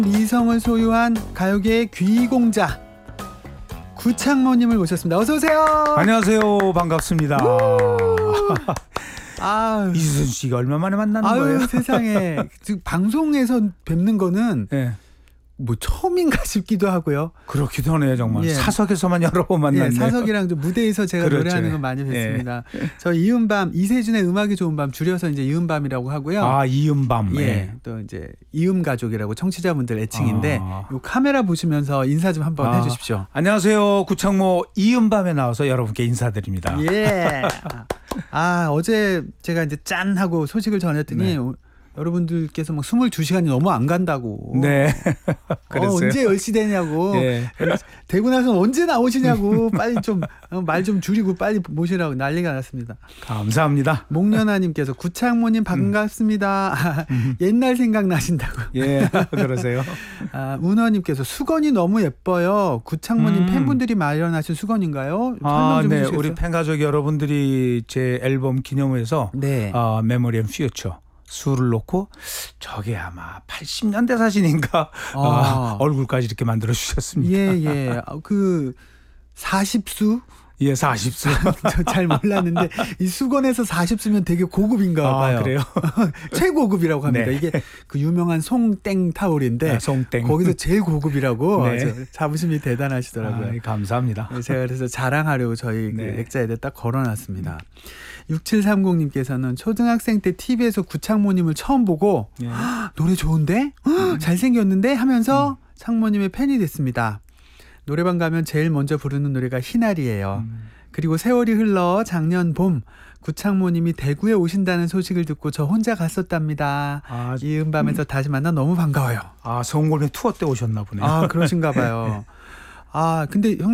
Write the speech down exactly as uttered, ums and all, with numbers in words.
미성을 소유한 가요계의 귀공자 구창모님을 모셨습니다. 어서 오세요. 안녕하세요. 반갑습니다. 아, 이수선 씨가 얼마 만에 만나는 아유, 거예요? 세상에 지금 방송에서 뵙는 거는 네. 뭐 처음인가 싶기도 하고요. 그렇기도 하네요. 정말 예. 사석에서만 여러 번 만났네요. 예, 사석이랑 좀 무대에서 제가 그렇죠. 노래하는 거 많이 뵀습니다. 예. 저 이은밤, 이세준의 음악이 좋은 밤 줄여서 이제 이은밤이라고 하고요. 아, 이은밤. 예, 예. 또 이제 이음 가족이라고 청취자분들 애칭인데 아. 요 카메라 보시면서 인사 좀 한번 아. 해주십시오. 안녕하세요. 구창모 이은밤에 나와서 여러분께 인사드립니다. 예. 아, 어제 제가 이제 짠 하고 소식을 전했더니 네. 여러분들께서 막 스물두 시간이 너무 안 간다고. 네. 어, 그랬어요. 언제 열 시 되냐고. 예. 되고 나서 언제 나오시냐고. 빨리 좀 말 좀 줄이고 빨리 모시라고 난리가 났습니다. 감사합니다. 목련아님께서 구창모님 반갑습니다. 음. 옛날 생각나신다고. 예, 그러세요. 아, 운원님께서 수건이 너무 예뻐요. 구창모님 음. 팬분들이 마련하신 수건인가요? 설명 아, 좀 네. 해주시겠어요? 우리 팬가족 여러분들이 제 앨범 기념해서 네. 어, 메모리 앤 퓨처 수를 놓고 저게 아마 팔십 년대 사진인가 아. 어, 얼굴까지 이렇게 만들어 주셨습니다. 예, 예. 그 사십 수? 예, 사십 수. 저 잘 몰랐는데 이 수건에서 사십 수면 되게 고급인가 봐요. 아, 그래요? 최고급이라고 합니다. 네. 이게 그 유명한 송땡 타올인데 아, 송땡. 거기서 제일 고급이라고 네. 저 자부심이 대단하시더라고요. 아, 감사합니다. 제가 그래서 자랑하려고 저희 네. 그 액자에다 딱 걸어놨습니다. 육칠삼공님께서는 초등학생 때 티비에서 구창모님을 처음 보고 예. 노래 좋은데? 음. 잘생겼는데? 하면서 음. 창모님의 팬이 됐습니다. 노래방 가면 제일 먼저 부르는 노래가 희날이에요. 음. 그리고 세월이 흘러 작년 봄 구창모님이 대구에 오신다는 소식을 듣고 저 혼자 갔었답니다. 아, 이은밤에서 음. 다시 만나 너무 반가워요. 아, 성골매 투어 때 오셨나 보네요. 아, 그러신가 봐요. 아, 근데 형